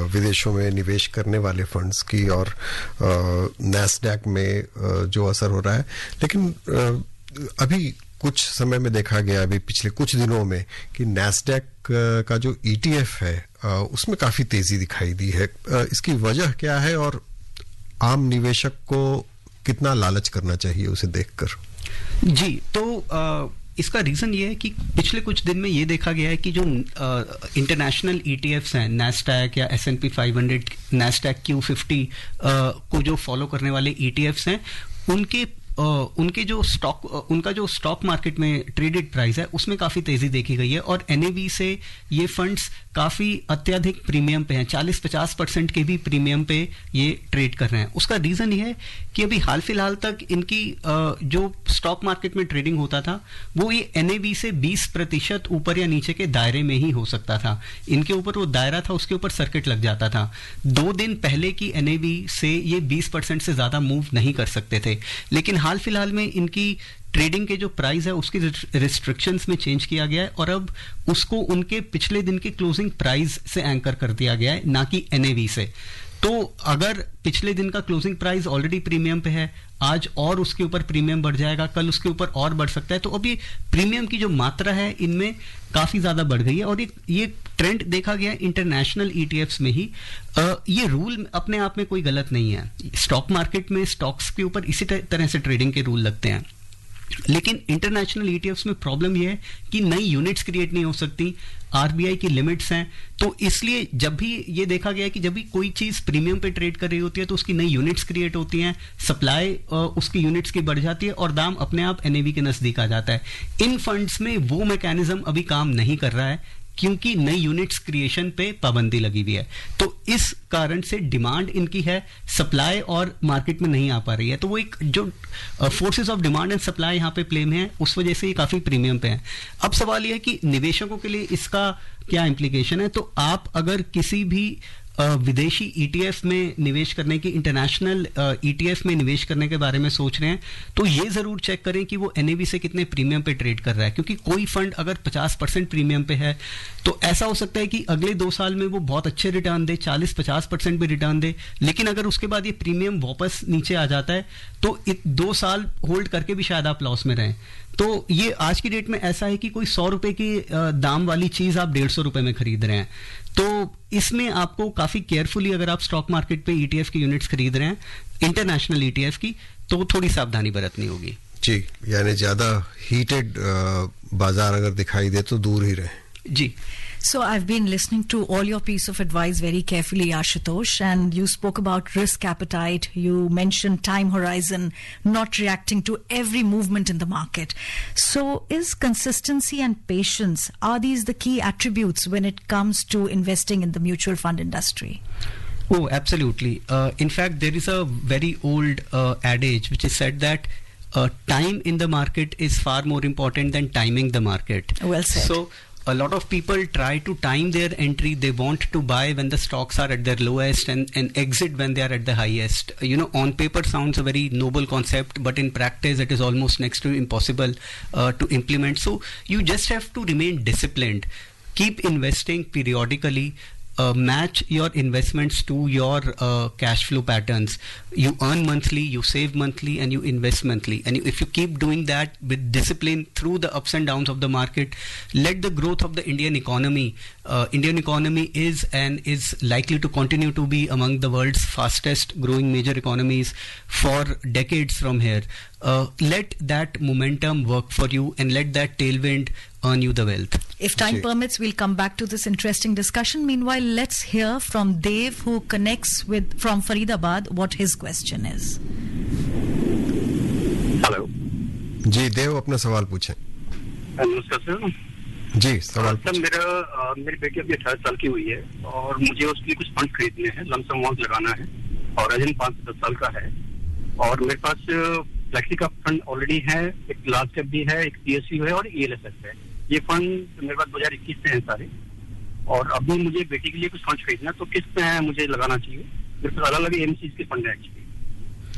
विदेशों में निवेश करने वाले फंड्स की और नैस्डैक में जो असर हो रहा है, लेकिन अभी कुछ समय में देखा गया, अभी पिछले कुछ दिनों में, कि नैस्डैक का जो ETF है उसमें काफी तेजी दिखाई दी है. इसकी वजह क्या है और आम निवेशक को कितना लालच करना चाहिए उसे देखकर? जी, तो इसका रीजन ये है कि पिछले कुछ दिन में ये देखा गया है कि जो इंटरनेशनल ETFs हैं, नैस्डैक या S&P 500, नैस्डैक Q50 को जो फॉलो करने वाले ETFs हैं, उनके जो उनका जो स्टॉक मार्केट में ट्रेडेड प्राइस है उसमें काफी तेजी देखी गई है और NAV से ये फंड्स काफी अत्यधिक प्रीमियम पे हैं. 40-50% के भी प्रीमियम पे ये ट्रेड कर रहे हैं. उसका रीजन ये है कि अभी हाल फिलहाल तक इनकी जो स्टॉक मार्केट में ट्रेडिंग होता था वो ये NAV से 20% ऊपर या नीचे के दायरे में ही हो सकता था. इनके ऊपर वो दायरा था, उसके ऊपर सर्किट लग जाता था. 2 दिन पहले की NAV से ये 20% से ज्यादा मूव नहीं कर सकते थे. लेकिन हाल फिलहाल में इनकी ट्रेडिंग के जो प्राइस है उसकी रिस्ट्रिक्शंस में चेंज किया गया है और अब उसको उनके पिछले दिन के क्लोजिंग प्राइस से एंकर कर दिया गया है, ना कि NAV से. तो अगर पिछले दिन का क्लोजिंग प्राइस ऑलरेडी प्रीमियम पे है, आज और उसके ऊपर प्रीमियम बढ़ जाएगा, कल उसके ऊपर और बढ़ सकता है, तो अब ये प्रीमियम की जो मात्रा है इनमें काफी ज्यादा बढ़ गई है. और ये ट्रेंड देखा गया इंटरनेशनल ETFs में ही. ये रूल अपने आप में कोई गलत नहीं है. स्टॉक मार्केट में स्टॉक्स के ऊपर इसी तरह से ट्रेडिंग के रूल लगते हैं, लेकिन इंटरनेशनल ETFs में प्रॉब्लम यह है कि नई यूनिट्स क्रिएट नहीं हो सकती, RBI की लिमिट्स हैं. तो इसलिए जब भी ये देखा गया है कि जब भी कोई चीज प्रीमियम पे ट्रेड कर रही होती है तो उसकी नई यूनिट्स क्रिएट होती हैं, सप्लाई उसकी यूनिट्स की बढ़ जाती है और दाम अपने आप NAV के नजदीक आ जाता है. इन फंड्स में वो मैकेनिज्म अभी काम नहीं कर रहा है क्योंकि नई यूनिट्स क्रिएशन पे पाबंदी लगी हुई है. तो इस कारण से डिमांड इनकी है, सप्लाई और मार्केट में नहीं आ पा रही है. तो वो एक जो forces of demand and supply यहाँ पे प्ले में है, उस वजह से ये काफी प्रीमियम पे है. अब सवाल ये है कि निवेशकों के लिए इसका क्या इंप्लीकेशन है. तो आप अगर किसी भी विदेशी ETF में निवेश करने की, इंटरनेशनल ETF में निवेश करने के बारे में सोच रहे हैं तो ये जरूर चेक करें कि वो NAV से कितने प्रीमियम पे ट्रेड कर रहा है. क्योंकि कोई फंड अगर 50% प्रीमियम पे है तो ऐसा हो सकता है कि अगले 2 साल में वो बहुत अच्छे रिटर्न दे, 40-50% भी रिटर्न दे, लेकिन अगर उसके बाद ये प्रीमियम वापस नीचे आ जाता है तो 2 साल होल्ड करके भी शायद आप लॉस में रहें. तो ये आज की डेट में ऐसा है कि कोई 100 रुपए की दाम वाली चीज आप 150 रुपए में खरीद रहे हैं. तो इसमें आपको काफी केयरफुली, अगर आप स्टॉक मार्केट पे ETF की यूनिट्स खरीद रहे हैं, इंटरनेशनल ETF की, तो थोड़ी सावधानी बरतनी होगी. जी, यानी ज्यादा हीटेड बाजार अगर दिखाई दे तो दूर ही रहे. जी. So I've been listening to all your piece of advice very carefully, Ashutosh, and you spoke about risk appetite. You mentioned time horizon, not reacting to every movement in the market. So is consistency and patience, are these the key attributes when it comes to investing in the mutual fund industry? Oh, absolutely. In fact, there is a very old adage which is said that time in the market is far more important than timing the market. Well said. So a lot of people try to time their entry. They want to buy when the stocks are at their lowest and exit when they are at the highest. You know, on paper sounds a very noble concept, but in practice it is almost next to impossible to implement. So you just have to remain disciplined. Keep investing periodically. Match your investments to your cash flow patterns. You earn monthly, you save monthly, and you invest monthly. And if you keep doing that with discipline through the ups and downs of the market, let the growth of the Indian economy is likely to continue to be among the world's fastest growing major economies for decades from here. Let that momentum work for you and let that tailwind earn you the wealth. If time permits, we'll come back to this interesting discussion. Meanwhile, let's hear from Dev, who connects from Faridabad, what his question is. Hello जी, देव अपना सवाल पूछें. नमस्कार sir. जी, सवाल sir. मेरी बेटी अभी 18 साल की हुई है और मुझे उसके लिए कुछ फंड खरीदने हैं, लमसम अमाउंट लगाना है और एजेंट 5 से 10 साल का है और मेरे पास फ्लेक्सी का फंड ऑलरेडी है, एक लार्ज कैप भी है, एक PSU है और ELSS है. ये फंड मेरे पास 2021 से हैं सारे और अभी मुझे बेटी के लिए कुछ फंड खरीदना है तो किस पे मुझे लगाना चाहिए? मेरे पास अलग अलग AMCs के फंड है एक्चुअली.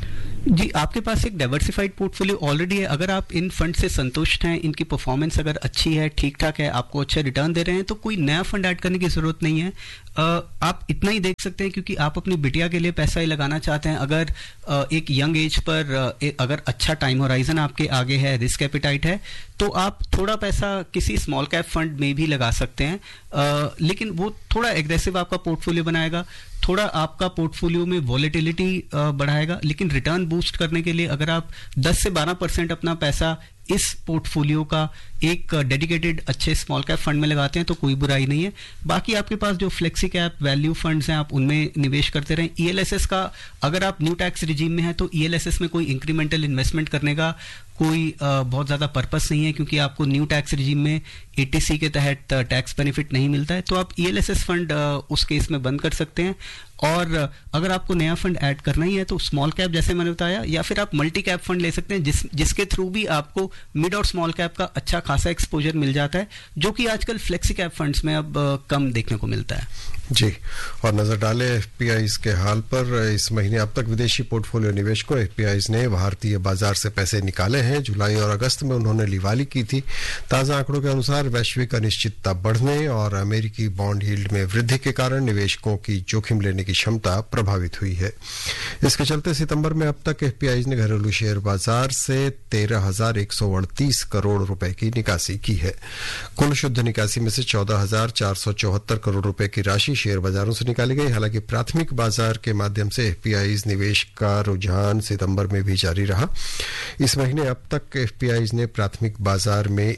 जी, आपके पास एक डाइवर्सिफाइड पोर्टफोलियो ऑलरेडी है। अगर आप इन फंड से संतुष्ट हैं, इनकी परफॉर्मेंस अगर अच्छी है, ठीक ठाक है, आपको अच्छे रिटर्न दे रहे हैं, तो कोई नया फंड ऐड करने की जरूरत नहीं है। आप इतना ही देख सकते हैं क्योंकि आप अपनी बिटिया के लिए पैसा ही लगाना चाहते हैं। अगर एक यंग एज पर अगर अच्छा टाइम होराइजन आपके आगे है, रिस्क एपिटाइट है, तो आप थोड़ा पैसा किसी स्मॉल कैप फंड में भी लगा सकते हैं। लेकिन वो थोड़ा एग्रेसिव आपका पोर्टफोलियो बनाएगा, थोड़ा आपका पोर्टफोलियो में वॉलेटिलिटी बढ़ाएगा। लेकिन रिटर्न बूस्ट करने के लिए अगर आप 10 से 12% अपना पैसा इस पोर्टफोलियो का एक डेडिकेटेड अच्छे स्मॉल कैप फंड में लगाते हैं तो कोई बुराई नहीं है। बाकी आपके पास जो फ्लेक्सी कैप वैल्यू फंड्स हैं, आप उनमें निवेश करते रहें। ईएलएसएस का अगर आप न्यू टैक्स रिजीम में हैं तो ईएलएसएस में कोई इंक्रीमेंटल इन्वेस्टमेंट करने का कोई बहुत ज़्यादा पर्पस नहीं है, क्योंकि आपको न्यू टैक्स रिजीम में एटीसी के तहत टैक्स बेनिफिट नहीं मिलता है। तो आप ईएलएसएस फंड उस केस में बंद कर सकते हैं। और अगर आपको नया फंड ऐड करना ही है तो स्मॉल कैप जैसे मैंने बताया, या फिर आप मल्टी कैप फंड ले सकते हैं जिसके थ्रू भी आपको मिड और स्मॉल कैप का अच्छा खासा एक्सपोजर मिल जाता है, जो कि आजकल फ्लेक्सी कैप फंड्स में अब कम देखने को मिलता है। जी, और नजर डालें एफपीआईज के हाल पर। इस महीने अब तक विदेशी पोर्टफोलियो निवेशकों एफपीआईज ने भारतीय बाजार से पैसे निकाले हैं। जुलाई और अगस्त में उन्होंने लिवाली की थी। ताजा आंकड़ों के अनुसार वैश्विक अनिश्चितता बढ़ने और अमेरिकी बॉन्ड यील्ड में वृद्धि के कारण निवेशकों की जोखिम लेने की क्षमता प्रभावित हुई है। इसके चलते सितंबर में अब तक एफपीआईज ने घरेलू शेयर बाजार से 13,138 करोड़ रुपए की निकासी की है। कुल शुद्ध निकासी में से 14,474 करोड़ रुपए की राशि शेयर बाजारों से निकाली गई। हालांकि प्राथमिक बाजार के माध्यम से एफपीआईज निवेश का रुझान सितंबर में भी जारी रहा। इस महीने अब तक एफपीआईज ने प्राथमिक बाजार में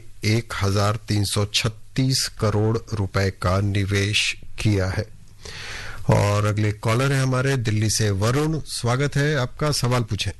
1,336 करोड़ रुपए का निवेश किया है। और अगले कॉलर है हमारे दिल्ली से वरुण। स्वागत है आपका, सवाल पूछें।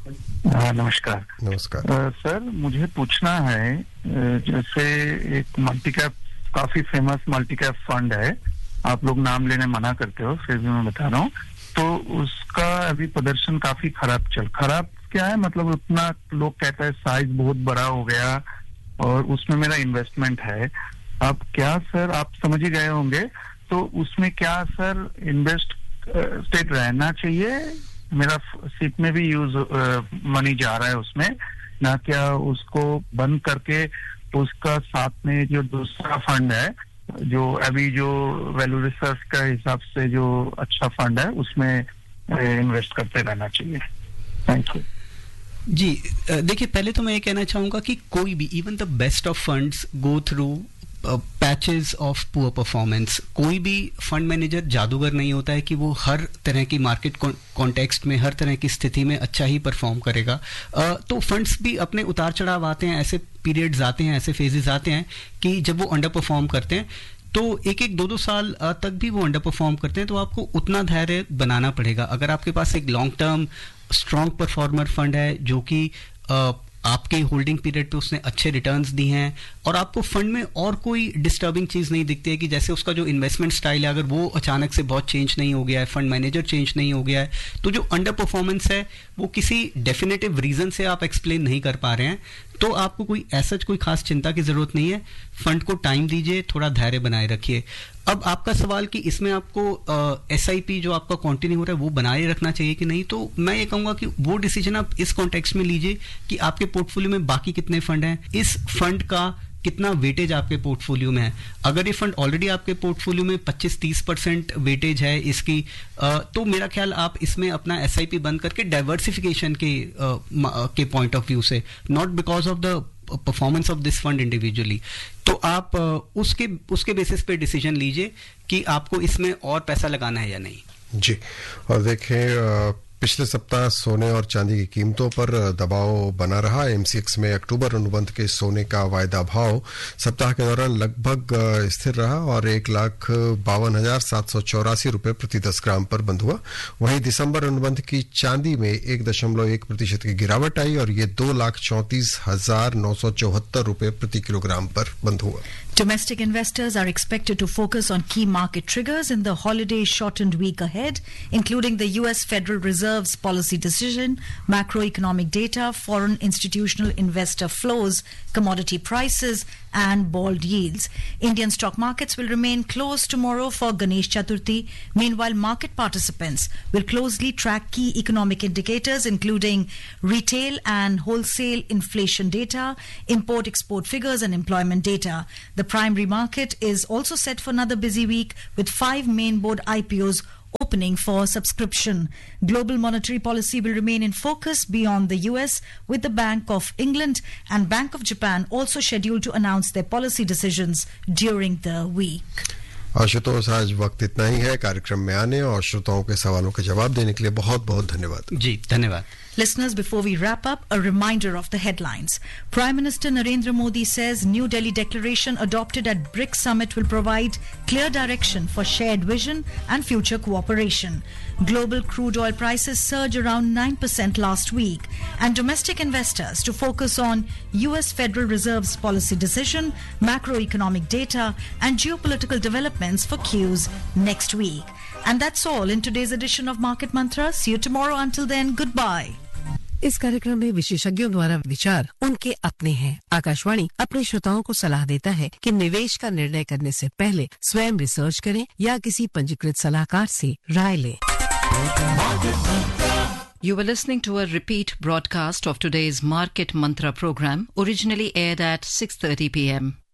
नमस्कार। नमस्कार सर, मुझे पूछना है, जैसे एक मल्टी कैप, काफी फेमस मल्टी कैप फंड है, आप लोग नाम लेने मना करते हो, फिर भी मैं बता रहा हूँ, तो उसका अभी प्रदर्शन काफी खराब क्या है, मतलब उतना लोग कहते हैं साइज बहुत बड़ा हो गया और उसमें मेरा इन्वेस्टमेंट है। अब क्या सर, आप समझ ही गए होंगे, तो उसमें क्या सर इन्वेस्ट स्टेट रहना चाहिए? मेरा सीट में भी यूज मनी जा रहा है उसमें, ना क्या उसको बंद करके उसका साथ में जो दूसरा फंड है, जो अभी जो वैल्यू रिसर्च का हिसाब से जो अच्छा फंड है, उसमें इन्वेस्ट करते रहना चाहिए? Thank you. जी, देखिए, पहले तो मैं ये कहना चाहूंगा कि कोई भी, even the best of funds go through patches of poor performance. कोई भी फंड मैनेजर जादूगर नहीं होता है कि वो हर तरह की मार्केट कॉन्टेक्स्ट में, हर तरह की स्थिति में अच्छा ही परफॉर्म करेगा। तो फंड्स भी अपने उतार चढ़ाव आते हैं, ऐसे पीरियड्स आते हैं, ऐसे फेजेस आते हैं कि जब वो अंडर परफॉर्म करते हैं, तो एक 2-2 साल तक भी वो अंडर परफॉर्म करते हैं, तो आपको उतना धैर्य बनाना पड़ेगा। अगर आपके पास एक long term strong performer fund है जो कि आपके होल्डिंग पीरियड पे उसने अच्छे रिटर्न्स दी हैं और आपको फंड में और कोई डिस्टर्बिंग चीज़ नहीं दिखती है कि जैसे उसका जो इन्वेस्टमेंट स्टाइल है, अगर वो अचानक से बहुत चेंज नहीं हो गया है, फंड मैनेजर चेंज नहीं हो गया है, तो जो अंडर परफॉर्मेंस है वो किसी डेफिनेटिव रीजन से आप एक्सप्लेन नहीं कर पा रहे हैं, तो आपको कोई खास चिंता की जरूरत नहीं है। फंड को टाइम दीजिए, थोड़ा धैर्य बनाए रखिए। अब आपका सवाल कि इसमें आपको एसआईपी जो आपका कंटिन्यू हो रहा है वो बनाए रखना चाहिए कि नहीं, तो मैं ये कहूंगा कि वो डिसीजन आप इस कॉन्टेक्स्ट में लीजिए कि आपके पोर्टफोलियो में बाकी कितने फंड हैं, इस फंड का कितना वेटेज आपके पोर्टफोलियो में है। अगर ये फंड ऑलरेडी आपके पोर्टफोलियो में 25-30% वेटेज है इसकी, तो मेरा ख्याल आप इसमें अपना एसआईपी बंद करके डाइवर्सिफिकेशन के पॉइंट ऑफ व्यू से, not because of the performance of this fund individually, तो आप उसके बेसिस पे डिसीजन लीजिए कि आपको इसमें और पैसा लगाना है या नहीं। जी, और देखें पिछले सप्ताह सोने और चांदी की कीमतों पर दबाव बना रहा। एमसीएक्स में अक्टूबर अनुबंध के सोने का वायदा भाव सप्ताह के दौरान लगभग स्थिर रहा और 1,52,784 रुपए प्रति 10 ग्राम पर बंद हुआ। वहीं दिसंबर अनुबंध की चांदी में 1.1% की गिरावट आई और ये 2,34,974 रुपए प्रति किलोग्राम पर बंद हुआ। Domestic investors are expected to focus on key market triggers in the holiday shortened week ahead, including the US Federal Reserve Reserve's policy decision, macroeconomic data, foreign institutional investor flows, commodity prices, and bond yields. Indian stock markets will remain closed tomorrow for Ganesh Chaturthi. Meanwhile, market participants will closely track key economic indicators, including retail and wholesale inflation data, import-export figures, and employment data. The primary market is also set for another busy week with 5 main board IPOs opening for subscription. Global monetary policy will remain in focus beyond the US, with the Bank of England and Bank of Japan also scheduled to announce their policy decisions during the week. Ashutosh, आज वक्त इतना ही है। कार्यक्रम में आने और श्रोताओं के सवालों के जवाब देने के लिए बहुत बहुत धन्यवाद। जी धन्यवाद। Listeners, before we wrap up, a reminder of the headlines. Prime Minister Narendra Modi says New Delhi declaration adopted at BRICS summit will provide clear direction for shared vision and future cooperation. Global crude oil prices surged around 9% last week, and domestic investors to focus on US Federal Reserve's policy decision, macroeconomic data, and geopolitical developments for Qs next week. And that's all in today's edition of Market Mantra. See you tomorrow. Until then, goodbye. इस कार्यक्रम में विशेषज्ञों द्वारा विचार उनके अपने हैं। आकाशवाणी अपने श्रोताओं को सलाह देता है कि निवेश का निर्णय करने से पहले स्वयं रिसर्च करें या किसी पंजीकृत सलाहकार से राय लें। You were listening to a repeat broadcast of today's Market Mantra program, originally aired at 6:30 p.m.